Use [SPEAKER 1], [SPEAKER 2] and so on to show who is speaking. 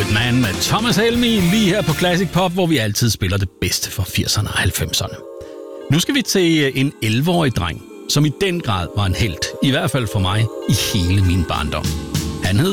[SPEAKER 1] It Man med Thomas Helmig lige her på Classic Pop, hvor vi altid spiller det bedste fra 80'erne og 90'erne. Nu skal vi til en 11-årig dreng, som i den grad var en helt, i hvert fald for mig, i hele min barndom.